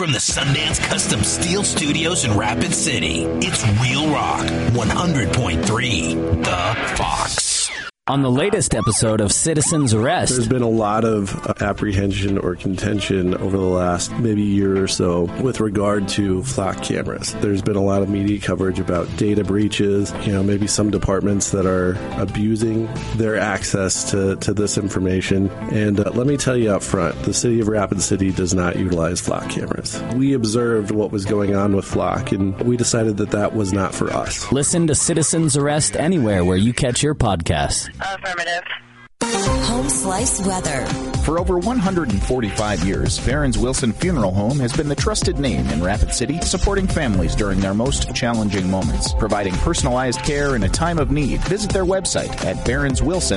From the Sundance Custom Steel Studios in Rapid City, it's Real Rock 100.3, The Fox. On the latest episode of Citizen's Arrest, there's been a lot of apprehension or contention over the last maybe year or so with regard to flock cameras. There's been a lot of media coverage about data breaches, maybe some departments that are abusing their access to this information. And let me tell you up front, the city of Rapid City does not utilize flock cameras. We observed what was going on with flock, and we decided that was not for us. Listen to Citizen's Arrest anywhere where you catch your podcasts. Affirmative. Home Slice Weather. For over 145 years, Barron's Wilson Funeral Home has been the trusted name in Rapid City, supporting families during their most challenging moments, providing personalized care in a time of need. Visit their website at barronswilson.com.